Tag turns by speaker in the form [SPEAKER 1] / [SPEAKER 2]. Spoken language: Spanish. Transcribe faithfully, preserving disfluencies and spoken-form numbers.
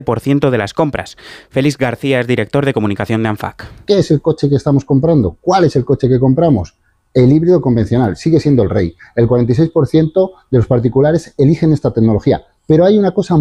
[SPEAKER 1] por ciento de las compras. Félix García es director de comunicación de ANFAC.
[SPEAKER 2] ¿Qué es el coche que estamos comprando? ¿Cuál es el coche que compramos? El híbrido convencional sigue siendo el rey. El cuarenta y seis por ciento de los particulares eligen esta tecnología. Pero hay una cosa